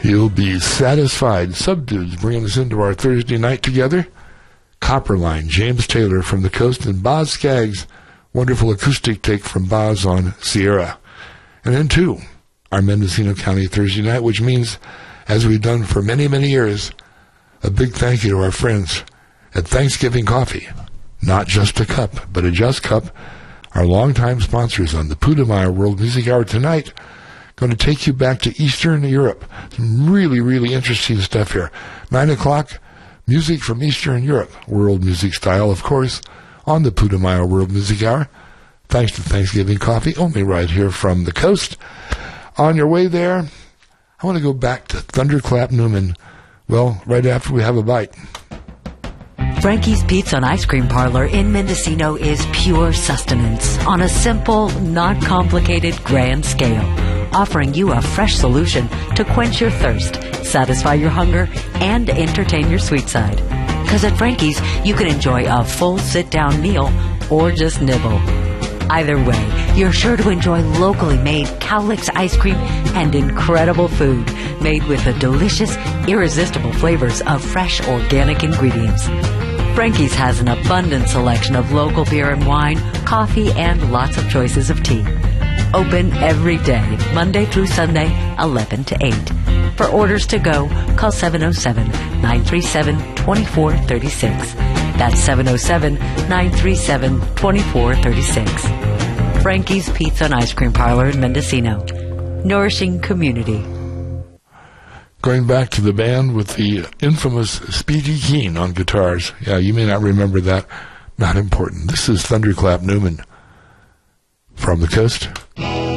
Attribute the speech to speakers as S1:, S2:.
S1: You'll be satisfied. Subdudes bringing us into our Thursday night together. Copperline, James Taylor from the Coast, and Boz Scaggs, wonderful acoustic take from Boz on Sierra. And then, too, our Mendocino County Thursday night, which means, as we've done for many, many years, a big thank you to our friends at Thanksgiving Coffee. Not just a cup, but a just cup. Our longtime sponsors on the Putumayo World Music Hour tonight. Going to take you back to Eastern Europe. Some really, really interesting stuff here. 9 o'clock, music from Eastern Europe. World music style, of course, on the Putumayo World Music Hour. Thanks to Thanksgiving Coffee, only right here from the Coast. On your way there, I want to go back to Thunderclap Newman. Well, right after we have a bite.
S2: Frankie's Pizza and Ice Cream Parlor in Mendocino is pure sustenance on a simple, not complicated, grand scale, offering you a fresh solution to quench your thirst, satisfy your hunger, and entertain your sweet side. Because at Frankie's, you can enjoy a full sit-down meal or just nibble. Either way, you're sure to enjoy locally made Cowlicks ice cream and incredible food made with the delicious, irresistible flavors of fresh organic ingredients. Frankie's has an abundant selection of local beer and wine, coffee, and lots of choices of tea. Open every day, Monday through Sunday, 11 to 8. For orders to go, call 707-937-2436. That's 707-937-2436. Frankie's Pizza and Ice Cream Parlor in Mendocino. Nourishing community.
S1: Going back to the band with the infamous Speedy Keen on guitars. Yeah, you may not remember that. Not important. This is Thunderclap Newman from the Coast.